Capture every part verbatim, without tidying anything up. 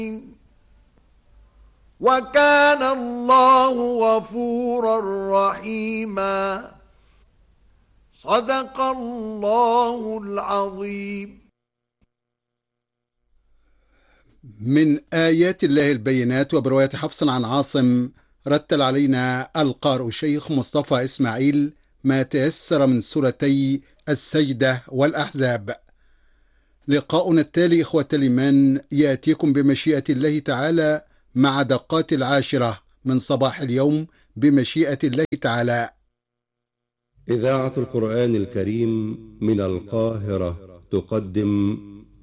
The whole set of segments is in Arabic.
وكان الله غفورا رحيما. صدق الله العظيم. من آيات الله البينات. وبرواية حفص عن عاصم رتل علينا القارئ الشيخ مصطفى إسماعيل ما تيسر من سورتي السجدة والأحزاب. لقاؤنا التالي إخوة الإيمان يأتيكم بمشيئة الله تعالى مع دقات العاشرة من صباح اليوم بمشيئة الله تعالى. إذاعة القرآن الكريم من القاهرة تقدم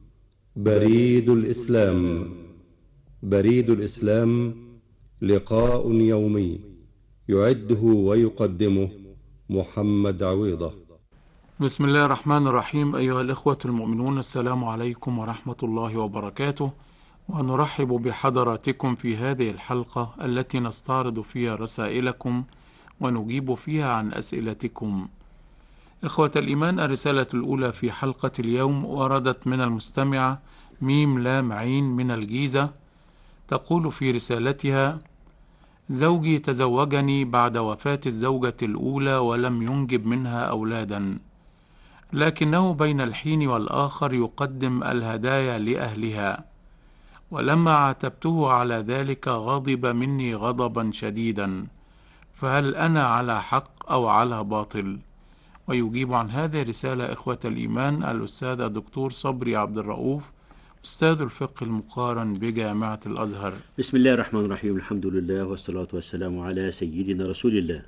بريد الإسلام. بريد الإسلام لقاء يومي يعده ويقدمه محمد عويضة. بسم الله الرحمن الرحيم. أيها الإخوة المؤمنون، السلام عليكم ورحمة الله وبركاته، ونرحب بحضراتكم في هذه الحلقة التي نستعرض فيها رسائلكم ونجيب فيها عن أسئلتكم. إخوة الإيمان، الرسالة الأولى في حلقة اليوم وردت من المستمعة ميم لام عين من الجيزة، تقول في رسالتها: زوجي تزوجني بعد وفاة الزوجة الأولى ولم ينجب منها أولادا، لكنه بين الحين والآخر يقدم الهدايا لأهلها، ولما عاتبته على ذلك غضب مني غضبا شديدا، فهل أنا على حق أو على باطل؟ ويجيب عن هذه الرسالة إخوة الإيمان الأستاذ الدكتور صبري عبد الرؤوف، أستاذ الفقه المقارن بجامعة الأزهر. بسم الله الرحمن الرحيم. الحمد لله والصلاة والسلام على سيدنا رسول الله.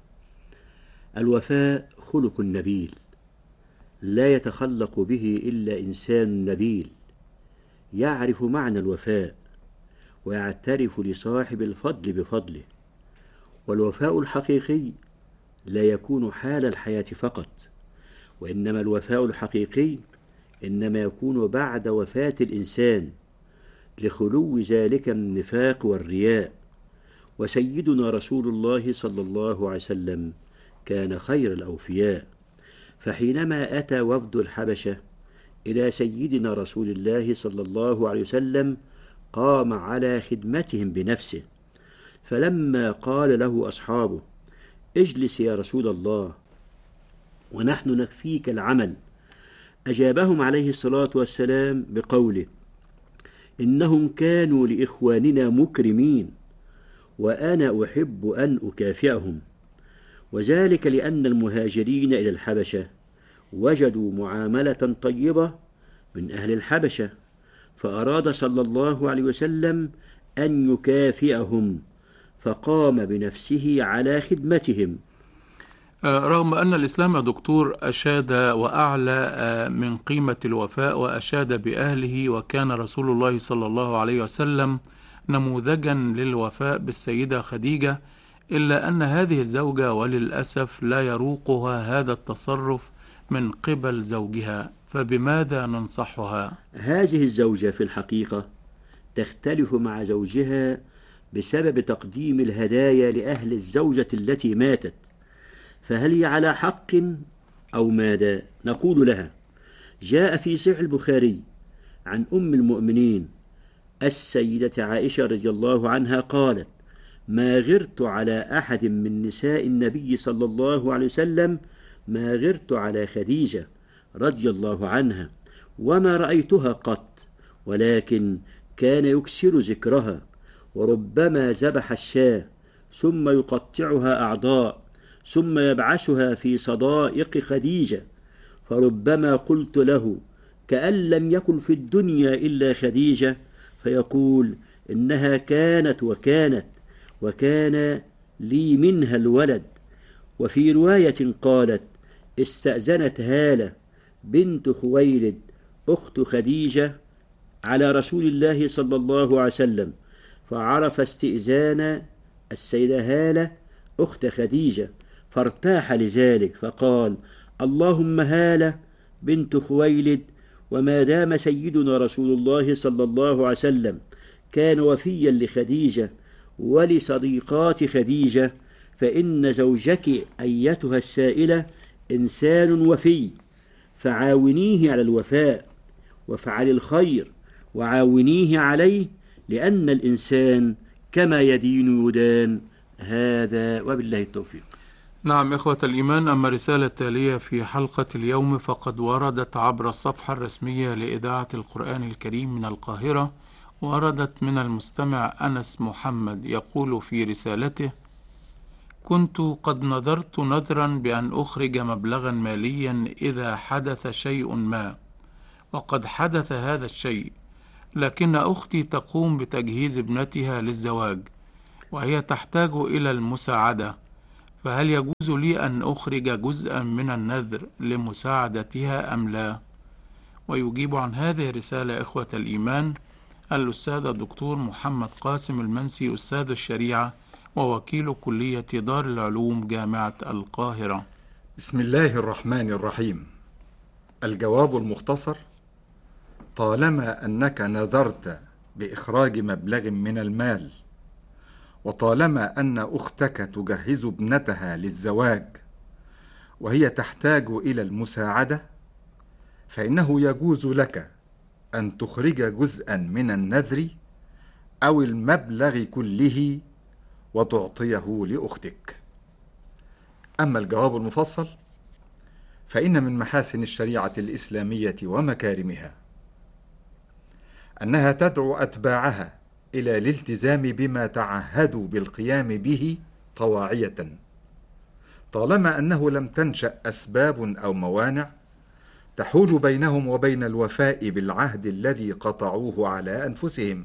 الوفاء خلق نبيل لا يتخلق به إلا إنسان نبيل يعرف معنى الوفاء ويعترف لصاحب الفضل بفضله. والوفاء الحقيقي لا يكون حال الحياة فقط، وإنما الوفاء الحقيقي إنما يكون بعد وفاة الإنسان لخلو ذلك من النفاق والرياء. وسيدنا رسول الله صلى الله عليه وسلم كان خير الأوفياء، فحينما أتى وفد الحبشة إلى سيدنا رسول الله صلى الله عليه وسلم قام على خدمتهم بنفسه، فلما قال له أصحابه: اجلس يا رسول الله ونحن نكفيك العمل، أجابهم عليه الصلاة والسلام بقوله: إنهم كانوا لإخواننا مكرمين وأنا أحب أن أكافئهم. وذلك لأن المهاجرين إلى الحبشة وجدوا معاملة طيبة من أهل الحبشة، فأراد صلى الله عليه وسلم أن يكافئهم، فقام بنفسه على خدمتهم. رغم أن الإسلام يا دكتور أشاد وأعلى من قيمة الوفاء وأشاد بأهله، وكان رسول الله صلى الله عليه وسلم نموذجا للوفاء بالسيدة خديجة، إلا أن هذه الزوجة وللأسف لا يروقها هذا التصرف من قبل زوجها، فبماذا ننصحها؟ هذه الزوجة في الحقيقة تختلف مع زوجها بسبب تقديم الهدايا لأهل الزوجة التي ماتت، فهل هي على حق أو ماذا؟ نقول لها: جاء في صحيح البخاري عن أم المؤمنين السيدة عائشة رضي الله عنها قالت: ما غرت على أحد من نساء النبي صلى الله عليه وسلم ما غرت على خديجة رضي الله عنها، وما رأيتها قط، ولكن كان يكسر ذكرها، وربما ذبح الشاة ثم يقطعها أعضاء ثم يبعثها في صدائق خديجة، فربما قلت له: كأن لم يكن في الدنيا إلا خديجة، فيقول: إنها كانت وكانت وكان لي منها الولد. وفي رواية قالت: استأذنت هالة بنت خويلد أخت خديجة على رسول الله صلى الله عليه وسلم، فعرف استئذان السيدة هالة أخت خديجة فارتاح لذلك، فقال: اللهم هالة بنت خويلد، وما دام سيدنا رسول الله صلى الله عليه وسلم كان وفيا لخديجة ولصديقات خديجة، فإن زوجك أيتها السائلة إنسان وفي، فعاونيه على الوفاء وفعل الخير وعاونيه عليه، لأن الإنسان كما يدين يدان. هذا وبالله التوفيق. نعم إخوة الإيمان، أما الرسالة التالية في حلقة اليوم فقد وردت عبر الصفحة الرسمية لإذاعة القرآن الكريم من القاهرة. وردت من المستمع أنس محمد يقول في رسالته: كنت قد نذرت نذرا بأن أخرج مبلغا ماليا إذا حدث شيء ما، وقد حدث هذا الشيء، لكن أختي تقوم بتجهيز ابنتها للزواج وهي تحتاج إلى المساعدة، فهل يجوز لي أن أخرج جزءا من النذر لمساعدتها أم لا؟ ويجيب عن هذه الرسالة إخوة الإيمان الأستاذ الدكتور محمد قاسم المنسي، أستاذ الشريعة ووكيل كلية دار العلوم جامعة القاهرة. بسم الله الرحمن الرحيم. الجواب المختصر: طالما أنك نذرت بإخراج مبلغ من المال، وطالما أن أختك تجهز ابنتها للزواج وهي تحتاج إلى المساعدة، فإنه يجوز لك أن تخرج جزءا من النذر أو المبلغ كله وتعطيه لأختك. أما الجواب المفصل فإن من محاسن الشريعة الإسلامية ومكارمها أنها تدعو أتباعها إلى الالتزام بما تعهدوا بالقيام به طواعية، طالما أنه لم تنشأ أسباب أو موانع تحول بينهم وبين الوفاء بالعهد الذي قطعوه على أنفسهم.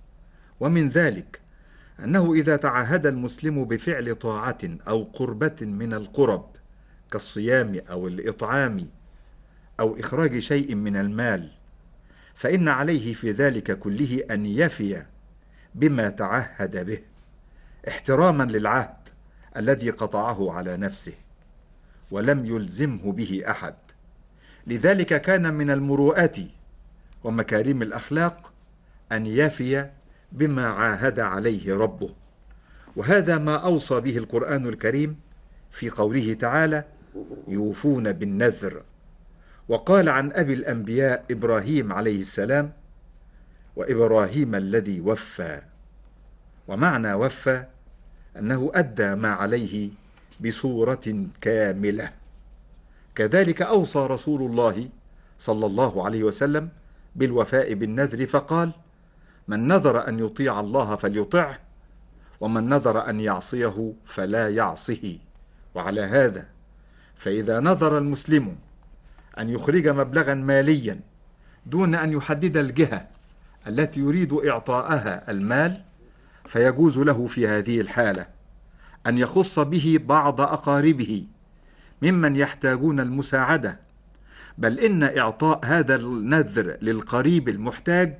ومن ذلك أنه إذا تعهد المسلم بفعل طاعة أو قربة من القرب كالصيام أو الإطعام أو إخراج شيء من المال، فإن عليه في ذلك كله أن يفي بما تعهد به احتراما للعهد الذي قطعه على نفسه ولم يلزمه به أحد. لذلك كان من المروءات ومكارم الأخلاق أن يفي بما عاهد عليه ربه، وهذا ما أوصى به القرآن الكريم في قوله تعالى: يوفون بالنذر. وقال عن أبي الأنبياء إبراهيم عليه السلام: وإبراهيم الذي وفى. ومعنى وفى أنه أدى ما عليه بصورة كاملة. كذلك أوصى رسول الله صلى الله عليه وسلم بالوفاء بالنذر فقال: من نذر أن يطيع الله فليطعه، ومن نذر أن يعصيه فلا يعصه. وعلى هذا فإذا نذر المسلم أن يخرج مبلغا ماليا دون أن يحدد الجهة التي يريد إعطاءها المال، فيجوز له في هذه الحالة أن يخص به بعض أقاربه ممن يحتاجون المساعدة، بل إن إعطاء هذا النذر للقريب المحتاج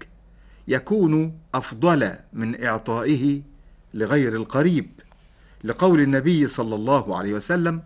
يكون أفضل من إعطائه لغير القريب، لقول النبي صلى الله عليه وسلم: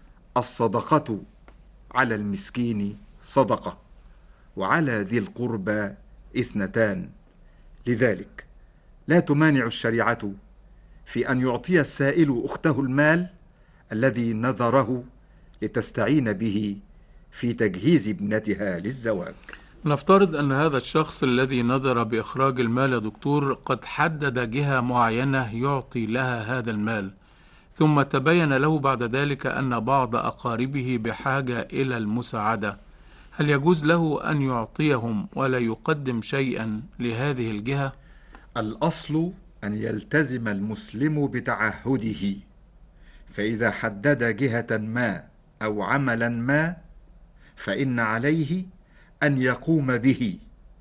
الصدقة على المسكين صدقة، وعلى ذي القربى اثنتان. لذلك لا تمانع الشريعة في أن يعطي السائل أخته المال الذي نذره لتستعين به في تجهيز ابنتها للزواج. نفترض أن هذا الشخص الذي نذر بإخراج المال يا دكتور قد حدد جهة معينة يعطي لها هذا المال، ثم تبين له بعد ذلك أن بعض أقاربه بحاجة إلى المساعدة، هل يجوز له أن يعطيهم ولا يقدم شيئا لهذه الجهة؟ الأصل أن يلتزم المسلم بتعهده، فإذا حدد جهة ما أو عملا ما فإن عليه أن يقوم به،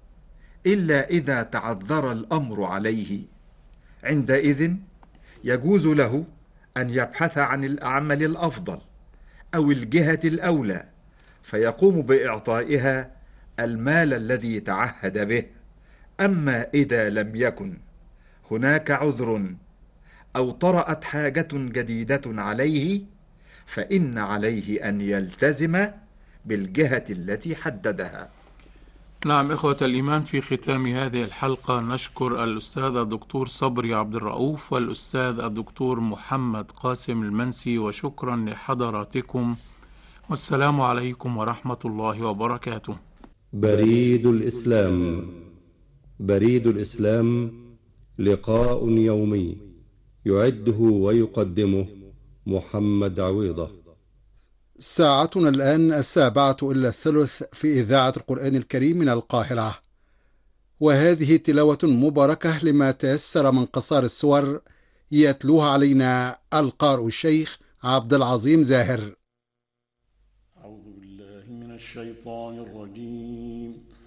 إلا إذا تعذر الأمر عليه. عندئذ يجوز له أن يبحث عن الأعمل الأفضل أو الجهة الأولى فيقوم بإعطائها المال الذي تعهد به. أما إذا لم يكن هناك عذر أو طرأت حاجة جديدة عليه فإن عليه أن يلتزم بالجهة التي حددها. نعم إخوة الإيمان، في ختام هذه الحلقة نشكر الأستاذ الدكتور صبري عبد الرؤوف والأستاذ الدكتور محمد قاسم المنسي، وشكرا لحضراتكم، والسلام عليكم ورحمة الله وبركاته. بريد الإسلام. بريد الإسلام لقاء يومي يعده ويقدمه محمد عويضة. ساعتنا الآن السابعة إلا الثلث في إذاعة القرآن الكريم من القاهرة، وهذه تلاوة مباركة لما تيسر من قصار السور يتلوها علينا القارئ الشيخ عبد العظيم زاهر. أعوذ بالله من الشيطان الرجيم.